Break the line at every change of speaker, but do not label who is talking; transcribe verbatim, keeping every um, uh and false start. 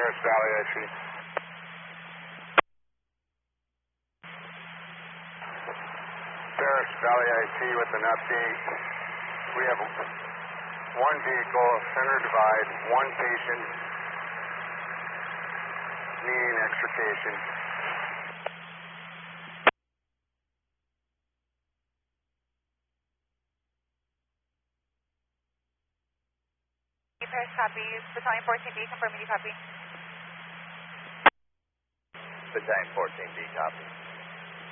Paris Valley, I see. Paris Valley, I see with an update. We have one vehicle, center divide, one patient needing extrication.
Paris copy. Battalion fourteen B, confirming you copy.
Battalion fourteen B, copy.